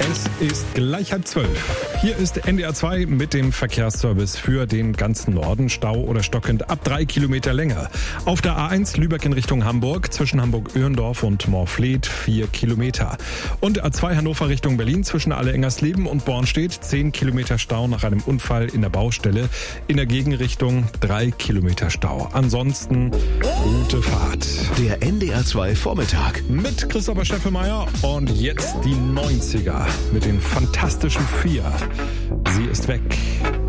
Es ist gleich 11:30. Hier ist NDR 2 mit dem Verkehrsservice für den ganzen Norden. Stau oder stockend ab 3 Kilometer Länge. Auf der A1 Lübeck in Richtung Hamburg, zwischen Hamburg-Öhrendorf und Moorfleet 4 Kilometer. Und A2 Hannover Richtung Berlin, zwischen Alle-Engersleben und Bornstedt 10 Kilometer Stau nach einem Unfall in der Baustelle. In der Gegenrichtung 3 Kilometer Stau. Ansonsten gute Fahrt. Der NDR 2 Vormittag. Mit Christopher Steffelmeier und jetzt die 90er mit den Fantastischen Vier. Sie ist weg.